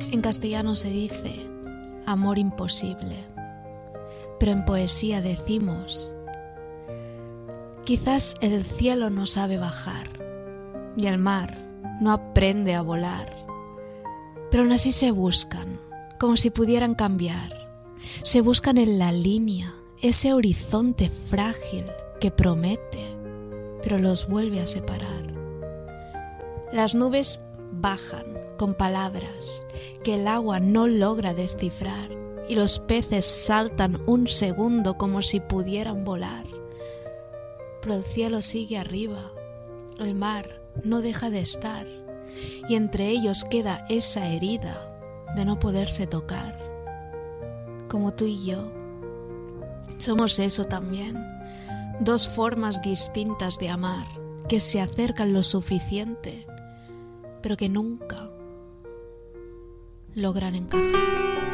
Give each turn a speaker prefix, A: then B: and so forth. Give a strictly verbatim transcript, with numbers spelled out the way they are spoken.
A: En castellano se dice amor imposible, pero en poesía decimos: quizás el cielo no sabe bajar y el mar no aprende a volar, pero aún así se buscan, como si pudieran cambiar. Se buscan en la línea, ese horizonte frágil que promete, pero los vuelve a separar. Las nubes bajan con palabras que el agua no logra descifrar, y los peces saltan un segundo como si pudieran volar. Pero el cielo sigue arriba, el mar no deja de estar, y entre ellos queda esa herida de no poderse tocar. Como tú y yo, somos eso también, dos formas distintas de amar que se acercan lo suficiente, pero que nunca logran encajar.